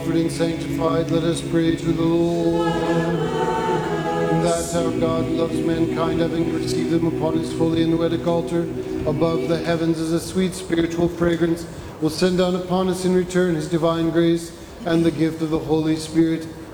And sanctified, let us pray to the Lord. That our God loves mankind, having received them upon his holy and noetic altar, above the heavens as a sweet spiritual fragrance, will send down upon us in return his divine grace and the gift of the Holy Spirit,